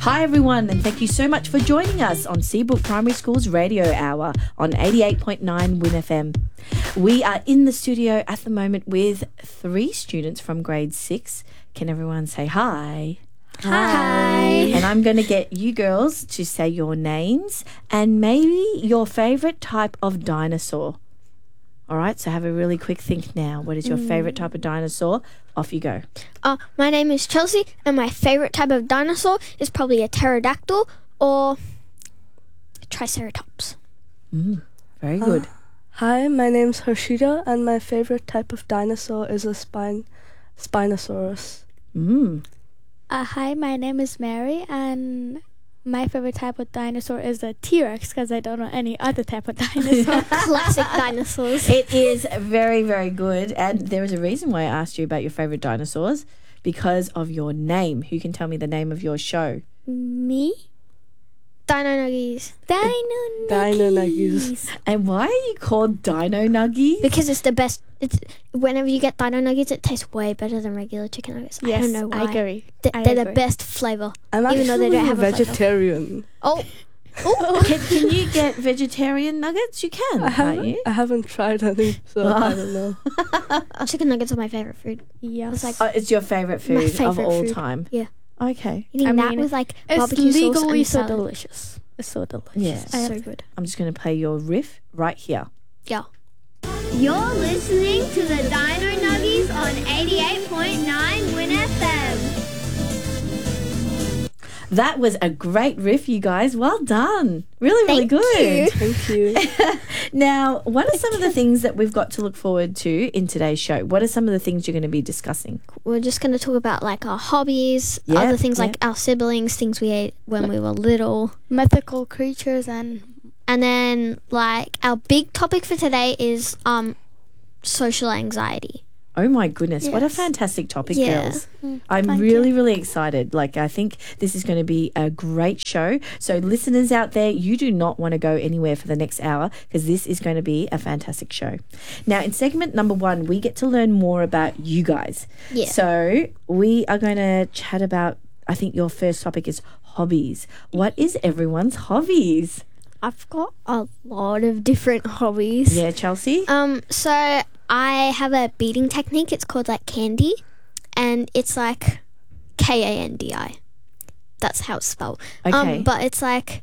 Hi everyone, and thank you so much for joining us on Seabrook Primary School's Radio Hour on 88.9 Win FM. We are in the studio at the moment with 3 students from grade 6. Can everyone say hi? Hi. And I'm going to get you girls to say your names and maybe your favourite type of dinosaur. All right, so have a really quick think now. What is your favourite type of dinosaur? Off you go. My name is Chelsea, and my favourite type of dinosaur is probably a pterodactyl or a triceratops. Very good. Hi, my name's Harshita, and my favorite type of dinosaur is a Spinosaurus. Hi, my name is Mary, and my favorite type of dinosaur is a T-Rex because I don't know any other type of dinosaur. Classic dinosaurs. It is very, very good. And there is a reason why I asked you about your favourite dinosaurs, because of your name. Who can tell me the name of your show? Me? Dino Nuggies. Dino Nuggies. And why are you called Dino Nuggies? Because it's the best. Whenever you get Dino Nuggets, it tastes way better than regular chicken nuggets. I don't know why. I agree. They're the best flavour. I'm Even though they don't have a flavor. vegetarian. Oh, Can you get vegetarian nuggets? You can, can't you? I haven't tried any, so I don't know. chicken nuggets are my favourite food. Yes. It's like Oh, it's your favourite food of favourite all food. time? Yeah. Okay. eating that with like barbecue sauce legally and so salad. delicious. It's so delicious. Yes. So good. I'm just going to play your riff right here. Yeah. You're listening to the Dino Nuggies on 88.9 Win FM. That was a great riff, you guys. Well done. Really Thank good. you. Thank you. Now, what are some of the things that we've got to look forward to in today's show? What are some of the things you're going to be discussing? We're just going to talk about like our hobbies, Yeah, other things yeah. like our siblings, things we ate when we were little. Mythical creatures and And then like our big topic for today is social anxiety. Oh my goodness, what a Yes. fantastic topic, Yeah. girls. I'm thank really, really excited. Like, I think this is going to be a great show. So, listeners out there, you do not want to go anywhere for the next hour because this is going to be a fantastic show. Now, in segment number 1, we get to learn more about you guys. Yeah. So, we are going to chat about, I think your first topic is hobbies. What is everyone's hobbies? I've got a lot of different hobbies. Yeah, Chelsea? So I have a beading technique. It's called like candy, and it's like Kandi. That's how it's spelled. Okay. But it's like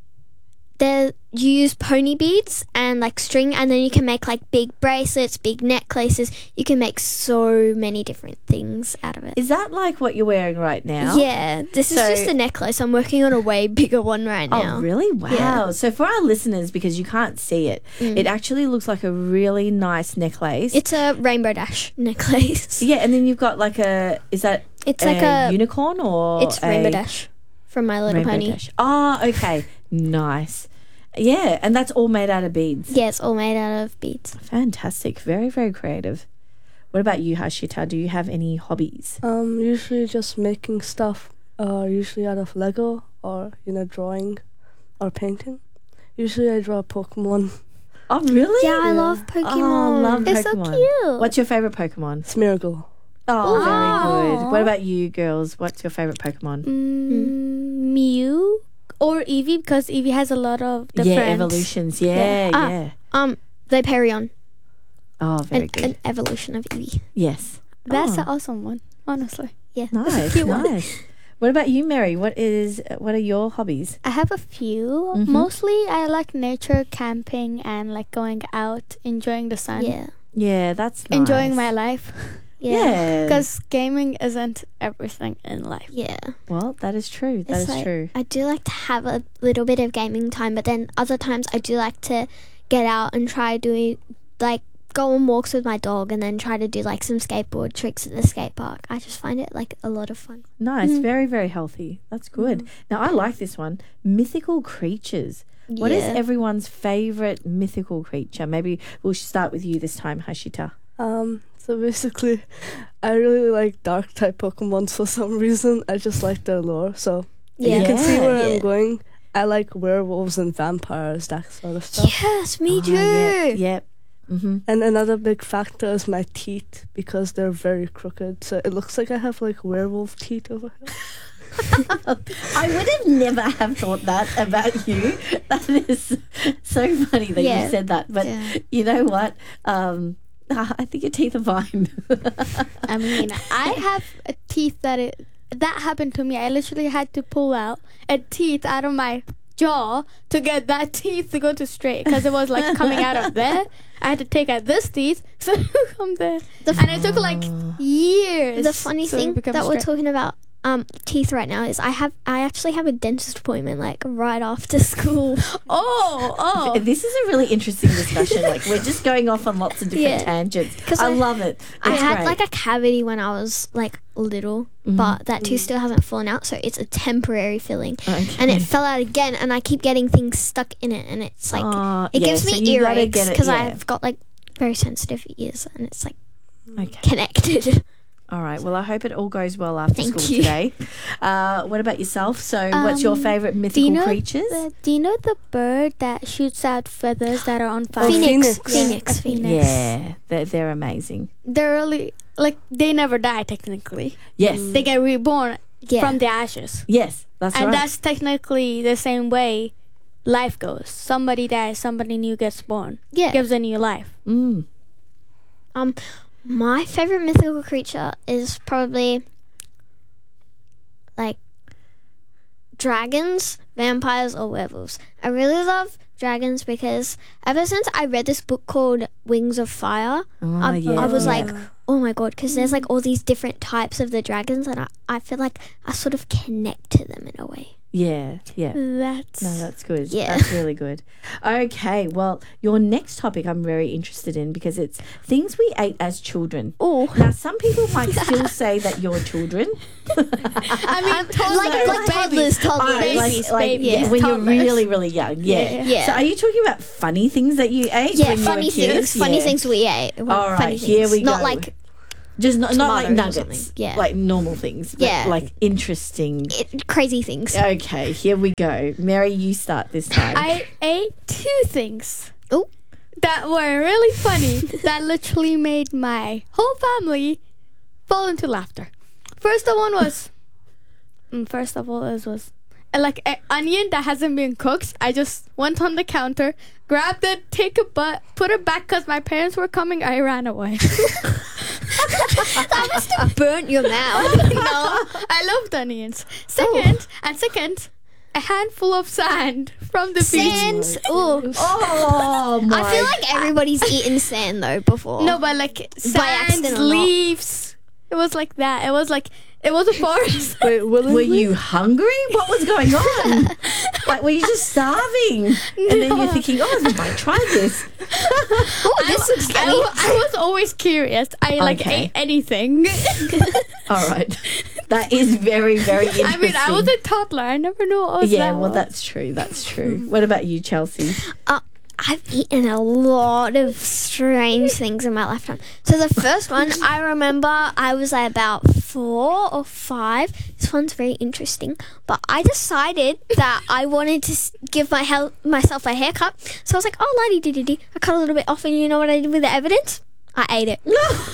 you use pony beads and like string, and then you can make like big bracelets, big necklaces. You can make so many different things out of it. Is that like what you're wearing right now? Yeah, this is So- just a necklace. I'm working on a way bigger one right now. Oh, really? Wow. Yeah. So for our listeners, because you can't see it, it actually looks like a really nice necklace. It's a rainbow dash necklace. yeah, and then you've got like is that It's like a unicorn or It's Rainbow Dash from My Little Rainbow Pony. Dash? Oh, okay. Nice. Yeah, and that's all made out of beads. Yeah, it's all made out of beads. Fantastic. Very, very creative. What about you, Hashita? Do you have any hobbies? Usually just making stuff, usually out of Lego or, drawing or painting. Usually I draw Pokemon. Oh, really? Yeah, I love Pokemon. Oh, love It's so Pokemon. cute. What's your favourite Pokemon? Smeargle. Oh, very Aw. good. What about you, girls? What's your favourite Pokemon? Mew or Eevee because Eevee has a lot of different Yeah, evolutions. Yeah, Yeah. yeah. Vaporeon, Oh, very an good. evolution of Eevee. Yes. That's Oh. an awesome one, honestly. Yeah. Nice, cute one. nice. What about you, Mary? What are your hobbies? I have a few. Mhm. Mostly I like nature, camping, and like going out, enjoying the sun, Yeah. Yeah, that's nice. enjoying my life. Yeah. Yeah. Because gaming isn't everything in life. Yeah. Well, that is true. That is It's like, true. I do like to have a little bit of gaming time, but then other times I do like to get out and try doing like go on walks with my dog and then try to do like some skateboard tricks at the skate park. I just find it like a lot of fun. Nice. Mm. Very, very healthy. That's good. Now, I like this one. Mythical creatures. What is Yeah. everyone's favourite mythical creature? Maybe we'll start with you this time, Hashita. So basically, I really like dark type Pokemon for some reason. I just like their lore. So you can see where Yeah. I'm going. I like werewolves and vampires, that sort of stuff. Yes, me Oh, too. yeah. Yep. Mm-hmm. And another big factor is my teeth because they're very crooked. So it looks like I have like werewolf teeth over here. I would have never have thought that about you. That is so funny that Yeah. you said that. But Yeah. you know what? I think your teeth are fine. I mean, I have a teeth that happened to me. I literally had to pull out a teeth out of my jaw to get that teeth to go to straight because it was like coming out of there. I had to take out this teeth so it would come there, and it took like years. The funny so it thing became that we're straight. talking about teeth right now is I actually have a dentist appointment like right after school. Oh, This is a really interesting discussion. Like we're just going off on lots of different Yeah. tangents. 'Cause I I- love it. I It's had great. like a cavity when I was like little, but that tooth still hasn't fallen out, so it's a temporary filling. Okay. And it fell out again, and I keep getting things stuck in it, and it's like it gives so me you gotta earaches get it- because yeah. I've got like very sensitive ears, and it's like Okay. connected. All right. Well, I hope it all goes well after Thank school you. today. What about yourself? So, what's your favourite mythical creatures? Do you know the bird that shoots out feathers that are on fire? Phoenix. Phoenix. Phoenix. Yeah, they're amazing. They're really like they never die technically. Yes, They get reborn Yeah. from the ashes, yes, that's and right. that's technically the same way life goes. Somebody dies, somebody new gets born. Yeah. Gives a new life. My favorite mythical creature is probably like dragons, vampires, or werewolves. I really love dragons because ever since I read this book called Wings of Fire, I was like, oh my god, because there's like all these different types of the dragons, and I feel like I sort of connect to them in a way. yeah. That's No, that's good. Yeah. That's really good. Okay, well, your next topic I'm very interested in because it's things we ate as children. Oh, Now, some people might still say that you're children. I mean, like toddlers, like babies, when you're toddlers. really, really young. Yeah. Yeah. So, are you talking about funny things that you ate? yeah, when funny you were kids? things, funny Yeah. things we ate. All right, funny here things. we Not go. like Just not like tomatoes or nuggets. something. Yeah. Like normal things. But Yeah. like interesting. crazy things. Okay, here we go. Mary, you start this time. I ate two things. Oh. That were really funny. That literally made my whole family fall into laughter. First one was, first of all, it was like an onion that hasn't been cooked. I just went on the counter, grabbed it, put it back because my parents were coming. I ran away. That must have burnt your mouth. No, I loved onions. Second, a handful of sand from the beach. Sand. Ooh. oh my! I feel like everybody's eaten sand though before. No, but like sand, accident or not. leaves. It was like that. It was a forest. Wait, Were you hungry? What was going on? Like, were you just starving? And then you're thinking, oh, I might try this. Oh, this looks I, yummy. I was always curious. I Okay. ate anything. All right. That is very, very interesting. I mean, I was a toddler. I never knew what was Yeah, that well, was. that's true. That's true. What about you, Chelsea? I've eaten a lot of strange things in my lifetime. So the first one, I remember I was about 4 or 5. This one's very interesting. But I decided that I wanted to give myself a haircut. So I was like, oh, la-di-di-di-di. I cut a little bit off, and you know what I did with the evidence? I ate it.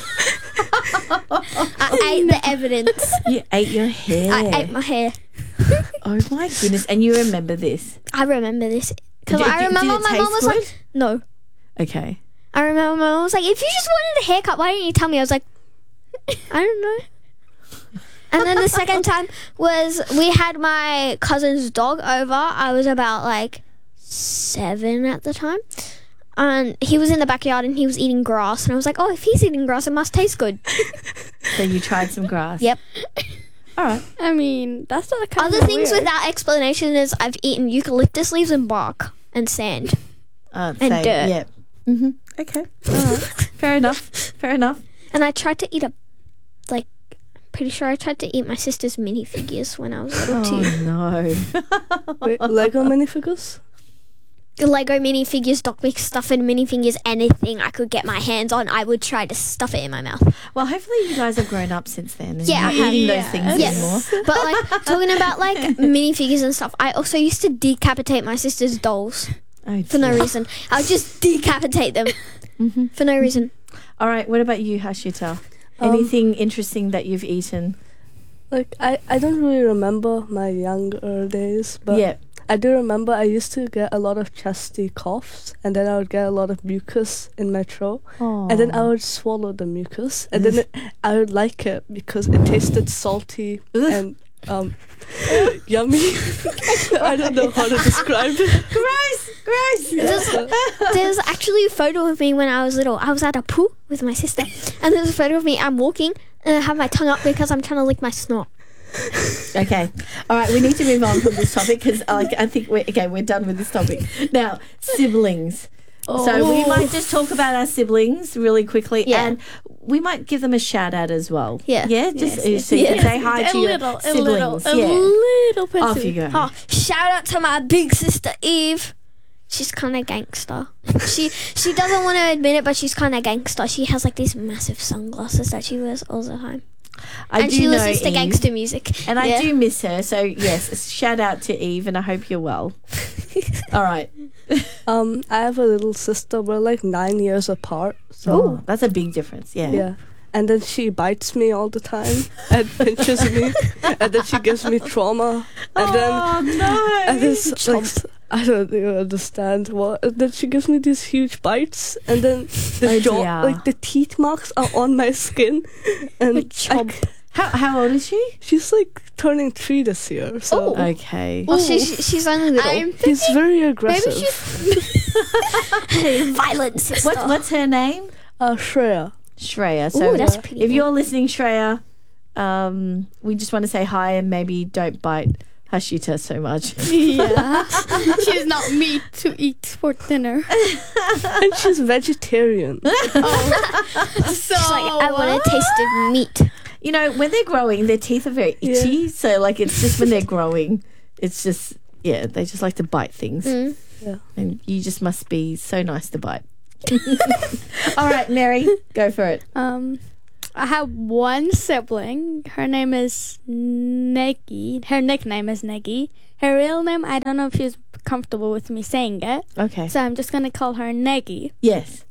I ate the evidence. You ate your hair. I ate my hair. Oh, my goodness. And you remember this? I remember this. Because Did- I did- remember did it my mom was taste like, no. Okay. I remember my mom was like, if you just wanted a haircut, why didn't you tell me? I was like, I don't know. And then the second time was we had my cousin's dog over. I was about like 7 at the time. And he was in the backyard and he was eating grass. And I was like, oh, if he's eating grass, it must taste good. So you tried some grass? Yep. All right. I mean, that's not kind Other of things weird. without explanation is I've eaten eucalyptus leaves and bark and sand. And dirt. Yeah. Mm-hmm. Okay. All right. Fair enough. Fair enough. And I tried to eat pretty sure I tried to eat my sister's minifigures when I was little too. Oh, no. Wait, Lego minifigures? Lego minifigures, Doc Mix stuff and minifigures, anything I could get my hands on, I would try to stuff it in my mouth. Well, hopefully you guys have grown up since then and Yeah, you're not I have. eating those things Yes. anymore. But like talking about like minifigures and stuff, I also used to decapitate my sister's dolls Oh, for no dear. reason. I would just decapitate them for no reason. All right. What about you, Hashita? Anything interesting that you've eaten? Like, I don't really remember my younger days, but Yeah. I do remember I used to get a lot of chesty coughs, and then I would get a lot of mucus in my throat, and then I would swallow the mucus, and then I would like it because it tasted salty and yummy. I don't know how to describe it. Gross. There's actually a photo of me when I was little. I was at a pool with my sister, and there's a photo of me. I'm walking, and I have my tongue up because I'm trying to lick my snot. Okay. All right. We need to move on from this topic because I think we're done with this topic. Now, siblings. So we might just talk about our siblings really quickly, Yeah. and we might give them a shout out as well. Yeah. Yeah. Just Yes, so you can yes. say hi to your siblings. a Yeah. little bit. Off you go. Oh, shout out to my big sister Eve. She's kind of gangster. She doesn't want to admit it, but she's kind of gangster. She has like these massive sunglasses that she wears all the time, and do she know listens to Eve, gangster music. and I Yeah. do miss her. So yes, shout out to Eve, and I hope you're well. All right. I have a little sister. We're like 9 years apart. So Oh, that's a big difference. Yeah. yeah. And then she bites me all the time and pinches me, and then she gives me trauma, and then no. and it's like I don't even understand what. And then she gives me these huge bites, and then the Oh, jaw, dear. like the teeth marks are on my skin, and Chomp. How old is she? she's like turning 3 this year. So Okay. Oh, she's only little. I'm he's very maybe aggressive. she's Violent sister. What's her name? Shreya. Shreya. So Ooh, that's pretty. if name. you're listening, Shreya, we just want to say hi and maybe don't bite Hashita so much. yeah. She's not meat to eat for dinner. And she's vegetarian. So She's like, I want a taste of meat. You know, when they're growing, their teeth are very itchy. So, like, it's just when they're growing, it's just, yeah, they just like to bite things. Mm. Yeah. And you just must be so nice to bite. All right, Mary, go for it. I have one sibling. Her name is Neggy. Her nickname is Neggy. Her real name, I don't know if she's comfortable with me saying it. Okay. So I'm just gonna call her Neggy. Yes.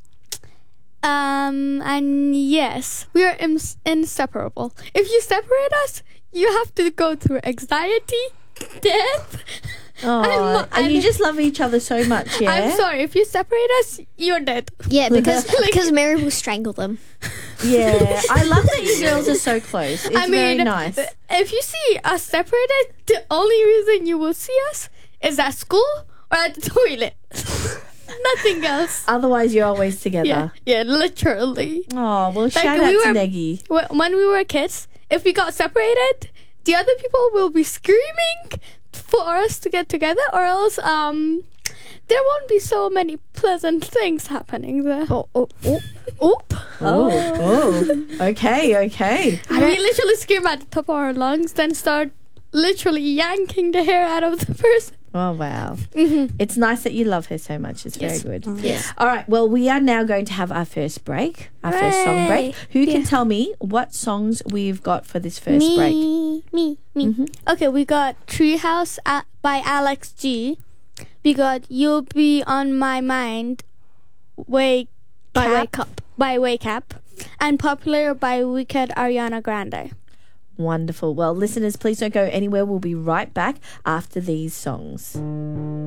And yes, we are inseparable. If you separate us, you have to go through anxiety, death. Oh, and you just love each other so much, yeah? I'm sorry, if you separate us, you're dead. Yeah, because Mary will strangle them. Yeah. I love that you girls are so close. It's very nice. If you see us separated, the only reason you will see us is at school or at the toilet. Nothing else. Otherwise, you're always together. Yeah, literally. Oh, well, shout out we to were- Neggy. When we were kids, if we got separated, the other people will be screaming for us to get together, or else there won't be so many pleasant things happening there. Oop. Oh. Okay. We literally scream at the top of our lungs, then start literally yanking the hair out of the person. Oh, wow. Mm-hmm. It's nice that you love her so much. It's very good. Yes. All right. Well, we are now going to have our first break, our first song break. Who can tell me what songs we've got for this first break? Me. Okay, we got Treehouse by Alex G. We got You'll Be on My Mind Wake Up, and Popular by Wicked Ariana Grande. Wonderful. Well, listeners, please don't go anywhere. We'll be right back after these songs.